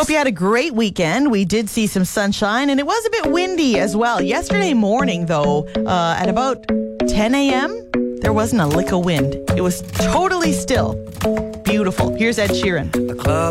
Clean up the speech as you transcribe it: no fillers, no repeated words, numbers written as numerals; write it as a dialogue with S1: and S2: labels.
S1: Hope you had a great weekend. We did see some sunshine, and it was a bit windy as well. Yesterday morning, though, at about 10 a.m., there wasn't a lick of wind. It was totally still. Beautiful. Here's Ed Sheeran.
S2: The club